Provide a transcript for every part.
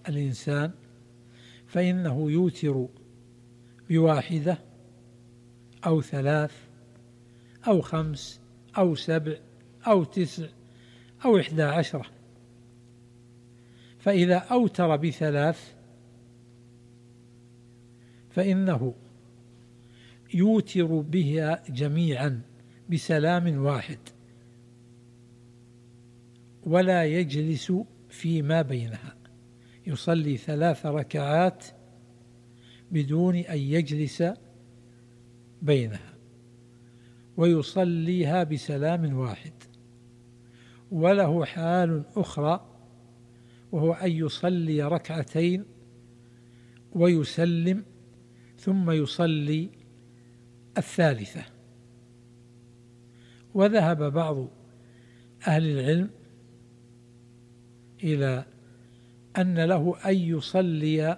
الإنسان فإنه يوتر بواحدة أو 3 أو 5 أو 7 أو 9 أو 11. فإذا أوتر ب3 فإنه يوتر بها جميعا بسلام واحد، ولا يجلس فيما بينها، يصلي 3 ركعات بدون أن يجلس بينها، ويصليها بسلام واحد. وله حال أخرى، وهو أن يصلي 2 ركعتين ويسلم ثم يصلي 3. وذهب بعض أهل العلم إلى أن له أن يصلي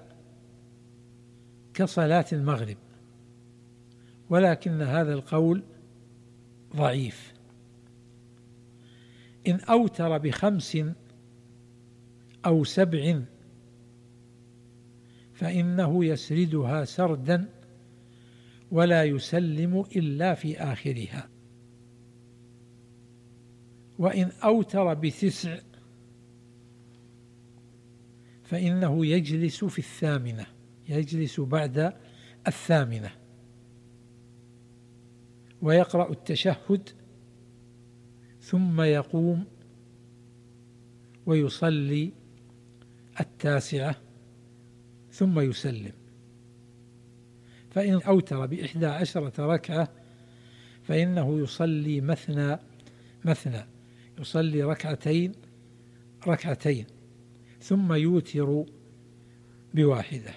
كصلاة المغرب، ولكن هذا القول ضعيف. إن أوتر ب5 أو 7 فإنه يسردها سردا ولا يسلم إلا في آخرها. وإن أوتر ب9 فإنه يجلس في 8، يجلس بعد 8 ويقرأ التشهد ثم يقوم ويصلي 9 ثم يسلم. فإن أوتر ب11 ركعة فإنه يصلي مثنى، يصلي 2 ركعتين ثم يوتر ب1.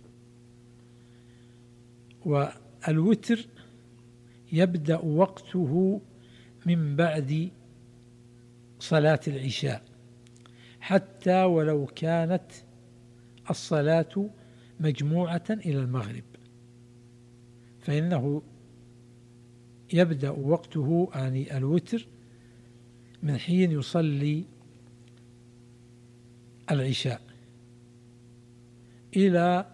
والوتر يبدأ وقته من بعد صلاة العشاء، حتى ولو كانت الصلاة مجموعة إلى المغرب، فإنه يبدأ وقته يعني الوتر من حين يصلي العشاء إلى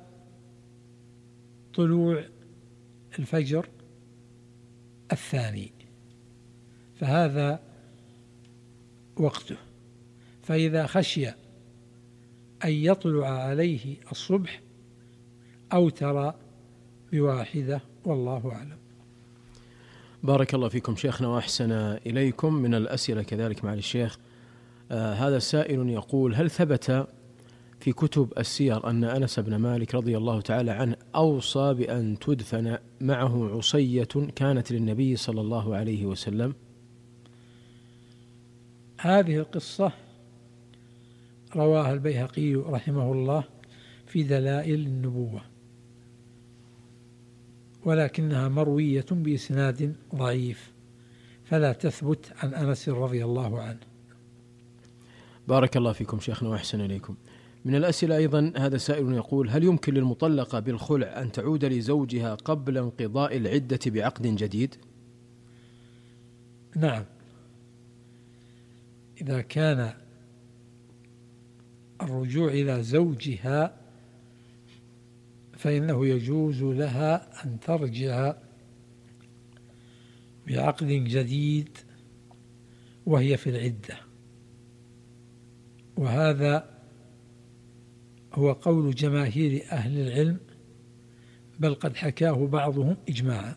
طلوع الفجر الثاني، فهذا وقته. فإذا خشي أن يطلع عليه الصبح أوتر ب1، والله أعلم. بارك الله فيكم شيخنا وأحسن إليكم. من الأسئلة كذلك مع الشيخ هذا سائل يقول: هل ثبت في كتب السير أن أنس بن مالك رضي الله تعالى عنه أوصى بأن تدفن معه عصية كانت للنبي صلى الله عليه وسلم؟ هذه القصة رواها البيهقي رحمه الله في دلائل النبوة، ولكنها مروية بإسناد ضعيف، فلا تثبت عن أنس رضي الله عنه. بارك الله فيكم شيخنا وأحسن إليكم. من الأسئلة أيضا هذا سائل يقول: هل يمكن للمطلقة بالخلع أن تعود لزوجها قبل انقضاء العدة بعقد جديد؟ نعم، إذا كان الرجوع إلى زوجها فإنه يجوز لها أن ترجع بعقد جديد وهي في العدة، وهذا هو قول جماهير أهل العلم، بل قد حكاه بعضهم إجماعا.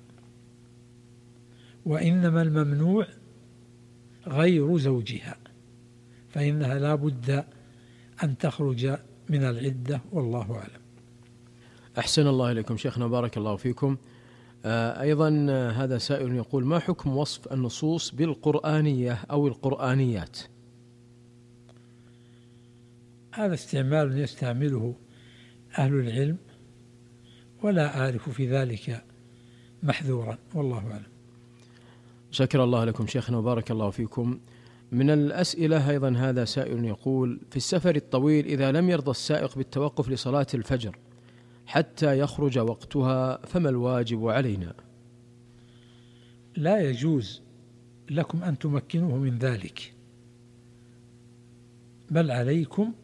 وإنما الممنوع غير زوجها، فإنها لا بد أن تخرج من العدة، والله أعلم. أحسن الله إليكم شيخنا، بارك الله فيكم. أيضا هذا سائل يقول: ما حكم وصف النصوص بالقرآنية أو القرآنيات؟ هذا استعمال يستعمله أهل العلم، ولا أعرف في ذلك محذورا، والله أعلم. شكر الله لكم شيخنا وبارك الله فيكم. من الأسئلة أيضا هذا سائل يقول: في السفر الطويل إذا لم يرضى السائق بالتوقف لصلاة الفجر حتى يخرج وقتها فما الواجب علينا؟ لا يجوز لكم أن تمكنوه من ذلك، بل عليكم